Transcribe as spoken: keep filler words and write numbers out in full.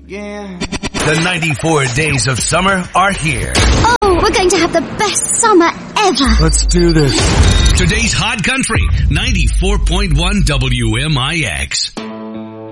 again. The ninety-four days of summer are here. Oh, we're going to have the best summer ever. Let's do this. Today's Hot Country, ninety-four point one W M I X.